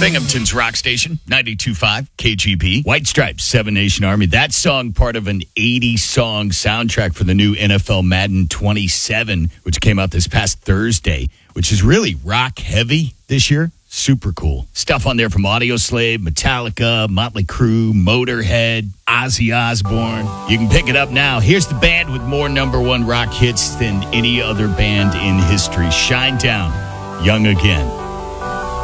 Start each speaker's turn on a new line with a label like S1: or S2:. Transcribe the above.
S1: Binghamton's rock station, 92.5 KGP. White Stripes, Seven Nation Army. That song, part of an 80-song soundtrack for the new NFL Madden 27, which came out this past Thursday, which is really rock-heavy this year. Super cool. Stuff on there from Audioslave, Metallica, Motley Crue, Motorhead, Ozzy Osbourne. You can pick it up now. Here's the band with more number one rock hits than any other band in history. Shinedown, Young Again.